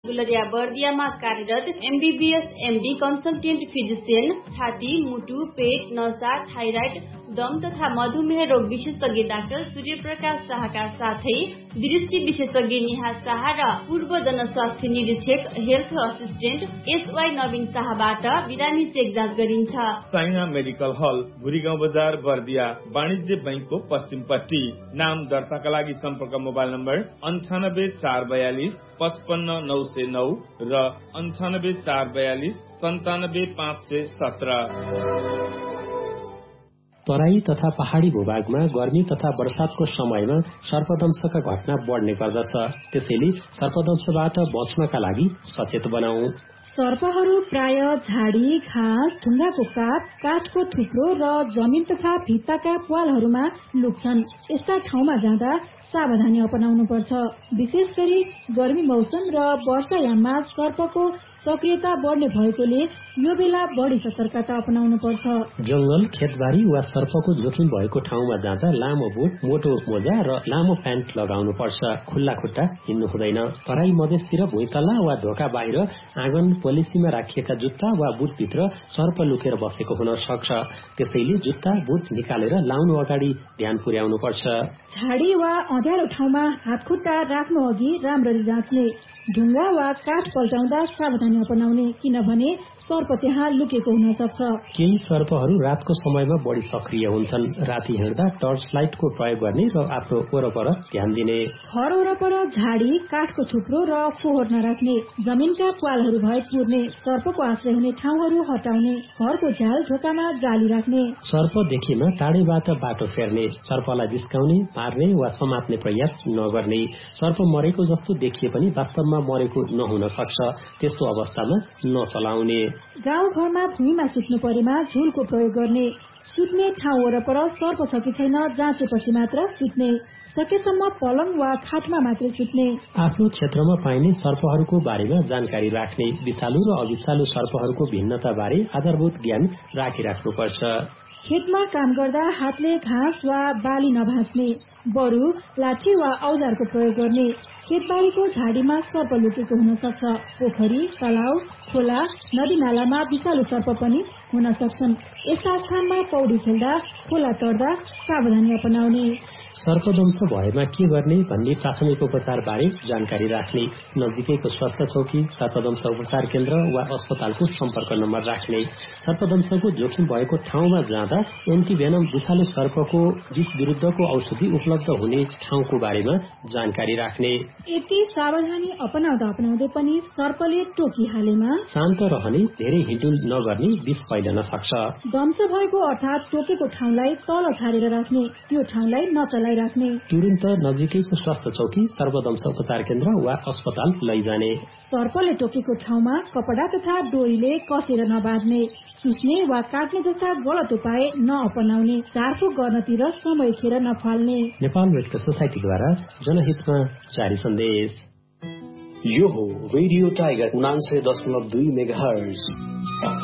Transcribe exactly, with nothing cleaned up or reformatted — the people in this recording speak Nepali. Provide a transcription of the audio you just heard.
गुलरिया बर्दियामा कार्यरत एमबीबीएस एमडी कन्सल्टेन्ट फिजिशियन छाती मुटु पेट नसा थाइराइड दम तथा मधुमेह रोग विशेषज्ञ डाक्टर सूर्य प्रकाश शाहका साथै दृष्टि विशेषज्ञ निहा शाह र पूर्व जनस्वास्थ्य निरीक्षक हेल्थ असिस्टेन्ट एसवाई नवीन शाहबाट बिरामी चेक जाँच गरिन्छ। साइना मेडिकल हल भुरीगाउँ बजार बर्दिया वाणिज्य बैंकको पश्चिमपट्टि। नाम दर्ताका लागि सम्पर्क मोबाइल नम्बर अन्ठानब्बे चार बयालिस पचपन्न नौ सय नौ र अन्ठानब्बे चार बयालिस सन्तानब्बे पाँच सय सत्र। तराई तथा पहाड़ी भूभागमा गर्मी तथा वर्षातको समयमा सर्पदंशका घटना बढ्ने गर्दछ। त्यसैले सर्पदंशबाट बच्नका लागि सचेत बनाऊ। सर्पहरू प्राय झाडी घाँस ढुङ्गाको काप काठको थुप्रो र जमिन तथा भित्ताका प्वालहरूमा लुक्छन्। यस्ता ठाउँमा जाँदा सावधानी अपनाउनु पर्छ। विशेष गरी गर्मी मौसम र वर्षायाममा सर्पको सक्रियता बढ्ने भएकोले यो बेला बढी सतर्कता अपनाउनु पर्छ। जंगल खेतबारी वा सर्पको जोखिम भएको ठाउँमा जाँदा लामो बुट मोटो मोजा र लामो प्यान्ट लगाउनु पर्छ। खुल्ला खुट्टा हिँड्नु हुँदैन। तराई मधेसतिर भुइँतल्ला वा ढोका बाहिर आँगन पोलिसीमा राखिएका जुत्ता वा बुटभित्र सर्प लुकेर बसेको हुन सक्छ। त्यसैले जुत्ता बुट निकालेर लाउनु अगाडि ध्यान पुर्याउनु पर्छ। झाडी वा अँध्यारो ठाउँमा हातखुट्टा राख्नु अघि राम्ररी जाँच्ने। ढुङ्गा वा काठ पल्टाउँदा सावधानी अपनाउने, किनभने सर्प त्यहाँ लुकेको हुन सक्छ। केही सर्पहरू रातको समयमा बढी सक्रिय हुन्छन्। राति हिँड्दा टर्च लाइटको प्रयोग गर्ने र आफ्नो वरपर ध्यान दिने। घर वरपर झाडी काठको थुप्रो र फोहोर नराख्ने। जमिनका प्वालहरू भए पुर्ने। सर्पको आश्रय हुने ठाउँहरू हटाउने। घरको झ्याल ढोकामा जाली राख्ने। सर्प देखेमा टाढेबाट बाटो फेर्ने। सर्पलाई जिस्काउने मार्ने वा समात्ने प्रयास नगर्ने। सर्प मरेको जस्तो देखिए पनि वास्तवमा मरेको नहुन सक्छ। त्यस्तो अवस्थामा नचलाउने। गाउँ घरमा भूमिमा सुत्नु परेमा झुलको प्रयोग गर्ने। सुत्ने ठाउँ वरपर सर्प छ कि छैन जाँचेपछि मात्र सुत्ने। सकेसम्म पलङ वा खाटमा मात्र सुत्ने। आफ्नो क्षेत्रमा पाइने सर्पहरूको बारेमा जानकारी राख्ने। विषालु र अविषालु सर्पहरूको भिन्नता बारे आधारभूत ज्ञान राखिराख्नुपर्छ। खेतमा काम गर्दा हातले घाँस वा बाली नभाँच्ने। बरु लाठी वा औजारको प्रयोग गर्ने। खेतबारीको झाडीमा सर्प लुकेको हुन सक्छ। पोखरी तलाउ खोला नदी नालामा विषालु सर्प पनि हुन सक्छन्। यस्ता स्थानमा पौडी खेल्दा खोला तर्दा सावधानी अपनाउने। सर्पदंश भएमा के गर्ने भन्ने प्राथमिक उपचार बारे जानकारी राख्ने। नजिकैको स्वास्थ्य चौकी सर्पदंश उपचार केन्द्र वा अस्पतालको सम्पर्क नम्बर राख्ने। सर्पदंशको जोखिम भएको ठाउँमा जाँदा एन्टिभेनम विषालु सर्पको विष विरुद्धको औषधि उपलब्ध हुने ठाउँको बारेमा जानकारी राख्ने। यति सावधानी अपनाउँदा अपनाउँदै पनि सर्पले टोकिहालेमा शान्त रहने, धेरै हिँडुल नगर्ने, विष फैलन सक्छ। दंश भएको अर्थात टोकेको ठाउँलाई तल छाडेर राख्ने। त्यो ठाउँलाई नचलाइ राख्ने। तुरन्त नजिकैको स्वास्थ्य चौकी सर्पदंश उपचार केन्द्र वा अस्पताल लैजाने। सर्पले टोकेको ठाउँमा कपडा तथा डोरीले कसेर नबाँध्ने। चुस्ने वा काट्ने जस्ता गलत उपाय नअपनाउने। झारफुक गर्नतिर समय खेर नफाल्ने। नेपाल रेड क्रस सोसाइटीद्वारा जनहितमा जारी सन्देश। यो हो रेडियो टाइगर उनान्सय दशमलव दुई मेगा हर्ज।